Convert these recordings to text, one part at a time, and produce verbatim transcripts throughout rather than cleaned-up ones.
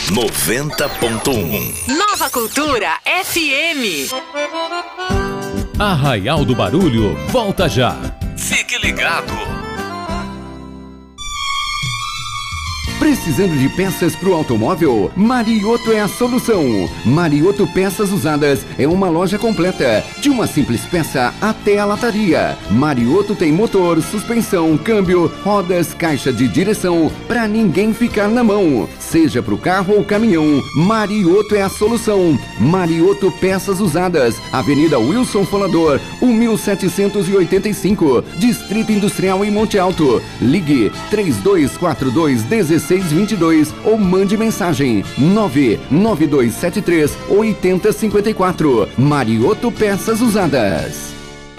noventa ponto um. Nova Cultura F M. Arraial do Barulho volta já. Fique ligado. Precisando de peças para o automóvel? Marioto é a solução. Marioto Peças Usadas é uma loja completa, de uma simples peça até a lataria. Marioto tem motor, suspensão, câmbio, rodas, caixa de direção, para ninguém ficar na mão. Seja para o carro ou caminhão, Marioto é a solução. Marioto Peças Usadas, Avenida Wilson Folador, mil setecentos e oitenta e cinco, Distrito Industrial em Monte Alto. Ligue três dois quatro dois, um seis dois dois ou mande mensagem nove nove dois sete três, oito zero cinco quatro. Marioto Peças Usadas.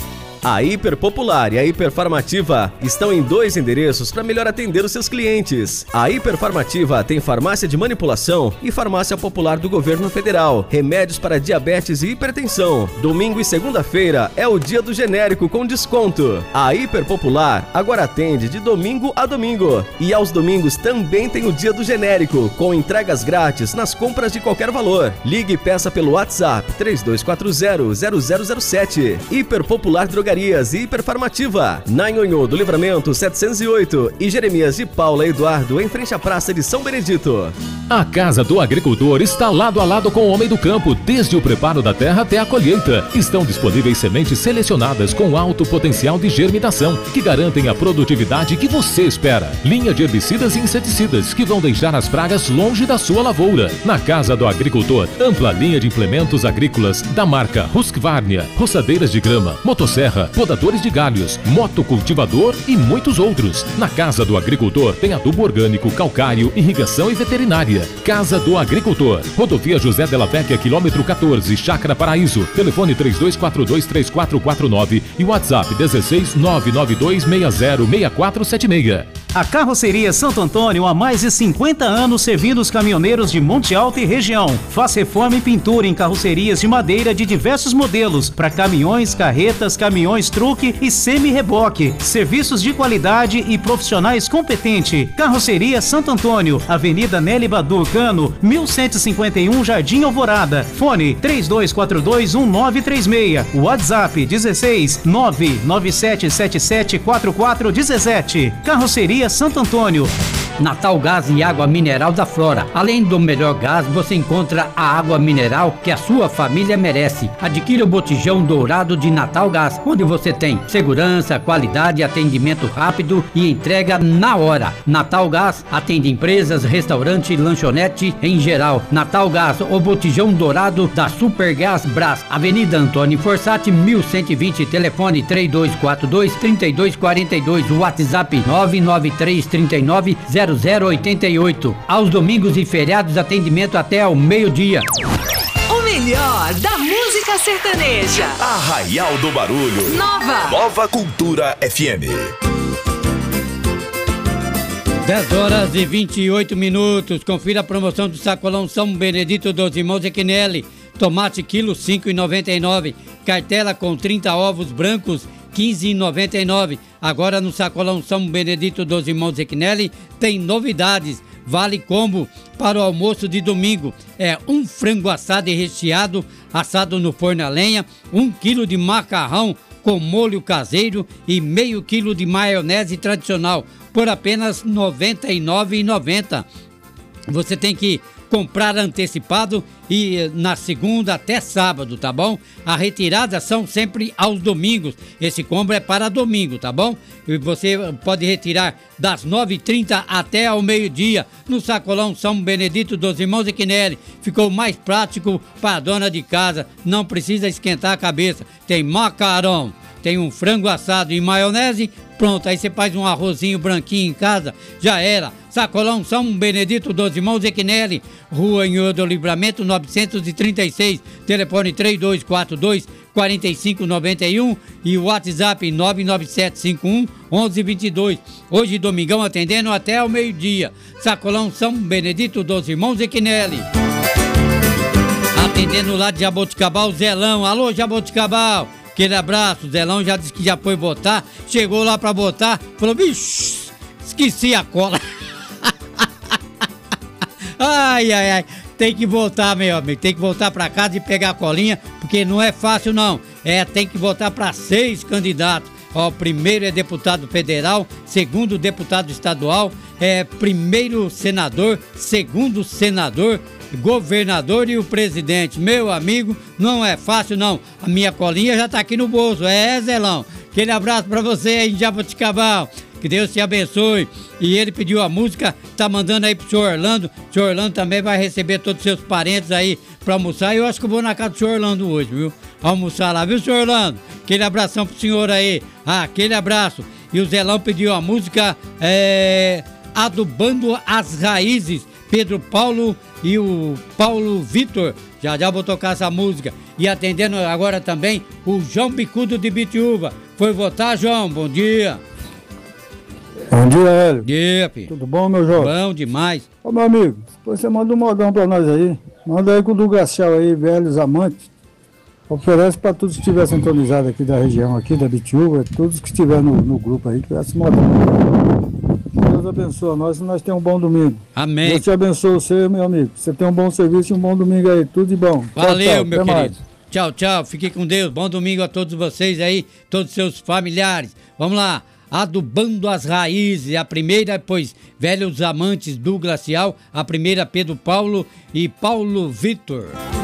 A Hiperpopular e a Hiperfarmativa estão em dois endereços para melhor atender os seus clientes. A Hiperfarmativa tem farmácia de manipulação e farmácia popular do governo federal, remédios para diabetes e hipertensão. Domingo e segunda-feira é o dia do genérico com desconto. A Hiperpopular agora atende de domingo a domingo. E aos domingos também tem o dia do genérico, com entregas grátis nas compras de qualquer valor. Ligue e peça pelo WhatsApp três dois quatro zero, zero zero zero sete. Hiperpopular Drogarias e Hiperfarmativa, na Nhonhô do Livramento setecentos e oito e Jeremias de Paula Eduardo, em frente à Praça de São Benedito. A Casa do Agricultor está lado a lado com o homem do campo, desde o preparo da terra até a colheita. Estão disponíveis sementes selecionadas com alto potencial de germinação, que garantem a produtividade que você espera. Linha de herbicidas e inseticidas, que vão deixar as pragas longe da sua lavoura. Na Casa do Agricultor, ampla linha de implementos agrícolas da marca Husqvarna, roçadeiras de grama, motosserra, podadores de galhos, motocultivador e muitos outros. Na Casa do Agricultor tem adubo orgânico, calcário, irrigação e veterinária. Casa do Agricultor, Rodovia José Della Vecchia, quilômetro quatorze, Chácara Paraíso. Telefone três dois quatro dois, três quatro quatro nove e WhatsApp dezesseis, nove nove dois seis zero, seis quatro sete seis. A Carroceria Santo Antônio há mais de cinquenta anos servindo os caminhoneiros de Monte Alto e região. Faz reforma e pintura em carrocerias de madeira de diversos modelos para caminhões, carretas, caminhões truque e semi-reboque. Serviços de qualidade e profissionais competentes. Carroceria Santo Antônio, Avenida Nelly Badu Cano, mil cento e cinquenta e um, Jardim Alvorada. Fone três dois quatro dois, um nove três seis. WhatsApp dezesseis, nove nove sete sete sete, quatro quatro um sete. Carroceria Santo Antônio. Natal Gás e Água Mineral da Flora. Além do melhor gás, você encontra a água mineral que a sua família merece. Adquira o botijão dourado de Natal Gás, onde você tem segurança, qualidade, atendimento rápido e entrega na hora. Natal Gás atende empresas, restaurante, lanchonete em geral. Natal Gás, o botijão dourado da Supergás Brás. Avenida Antônio Forsatti, mil cento e vinte, telefone três dois quatro dois, três dois quatro dois, WhatsApp nove nove três, três nove, zero zero oito oito. Aos domingos e feriados, atendimento até ao meio-dia. O melhor da música sertaneja. Arraial do Barulho. Nova. Nova Cultura F M. dez horas e vinte e oito minutos. Confira a promoção do Sacolão São Benedito dos Irmãos Equinelli. Tomate quilo cinco reais e noventa e nove centavos. Cartela com trinta ovos brancos quinze reais e noventa e nove centavos. Agora no Sacolão São Benedito dos Irmãos Equinelli tem novidades. Vale combo para o almoço de domingo. É um frango assado e recheado, assado no forno a lenha, um quilo de macarrão com molho caseiro e meio quilo de maionese tradicional por apenas noventa e nove reais e noventa centavos. Você tem que comprar antecipado e na segunda até sábado, tá bom? A retirada são sempre aos domingos. Esse combo é para domingo, tá bom? E você pode retirar das nove e trinta até ao meio-dia no Sacolão São Benedito dos Irmãos Equinelli. Ficou mais prático para a dona de casa, não precisa esquentar a cabeça. Tem macarrão, tem um frango assado e maionese, pronto, aí você faz um arrozinho branquinho em casa, já era. Sacolão São Benedito dos Irmãos Equinelli, Rua Nhonhô do Livramento novecentos e trinta e seis, telefone três dois quatro dois, quatro cinco nove um e o WhatsApp nove nove sete cinco um, um um dois dois. Hoje domingão atendendo até ao meio-dia. Sacolão São Benedito dos Irmãos Equinelli. Atendendo lá de Jaboticabal, Zelão. Alô, Jaboticabal. Aquele abraço, Zelão já disse que já foi botar, chegou lá pra botar, falou, bicho, esqueci a cola. Ai, ai, ai. Tem que voltar, meu amigo. Tem que voltar pra casa e pegar a colinha, porque não é fácil, não. É, tem que voltar pra seis candidatos. Ó, o primeiro é deputado federal, segundo deputado estadual, é primeiro senador, segundo senador, governador e o presidente. Meu amigo, não é fácil, não. A minha colinha já tá aqui no bolso. É, Zelão. Aquele abraço pra você aí em Jaboticabal. Que Deus te abençoe. E ele pediu a música, tá mandando aí pro senhor Orlando. O senhor Orlando também vai receber todos os seus parentes aí pra almoçar. E eu acho que eu vou na casa do senhor Orlando hoje, viu? Almoçar lá, viu, senhor Orlando? Aquele abração pro senhor aí. Ah, aquele abraço. E o Zelão pediu a música é, Adubando as Raízes. Pedro Paulo e o Paulo Vitor. Já já vou tocar essa música. E atendendo agora também o João Bicudo de Bitiúva. Foi votar, João? Bom dia. Bom dia, Hélio. Bom dia, filho. Tudo bom, meu jovem? Bom demais. Ô, meu amigo, depois você manda um modão pra nós aí. Manda aí com o do Garcial aí, velhos amantes. Oferece pra todos que estiver sintonizado aqui da região, aqui da Bitiúva, todos que estiver no, no grupo aí, que esse modão. Deus abençoe nós e nós tenhamos um bom domingo. Amém. Deus te abençoe você, meu amigo. Você tem um bom serviço e um bom domingo aí. Tudo de bom. Valeu, tchau, tchau. meu Até querido. mais. Tchau, tchau. Fique com Deus. Bom domingo a todos vocês aí, todos os seus familiares. Vamos lá. Adubando as Raízes, a primeira, pois, Velhos Amantes do Glacial, a primeira Pedro Paulo e Paulo Vitor.